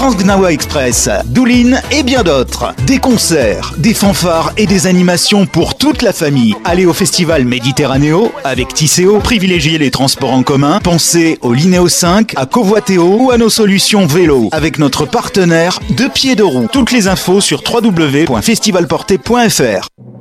Transgnawa Express, Doulin et bien d'autres. Des concerts, des fanfares et des animations pour toute la famille. Allez au festival Méditerranéo avec Tisséo, privilégiez les transports en commun, pensez au Linéo 5, à Covoitéo ou à nos solutions vélo avec notre partenaire Deux Pieds de Roue. Toutes les infos sur www.festivalporté.fr.